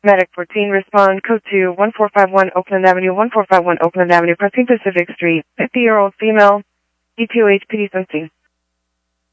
Medic 14, respond, code 2, 1451 Oakland Avenue, 1451 Oakland Avenue, crossing Pacific Street, 50-year-old female, E2H PD something.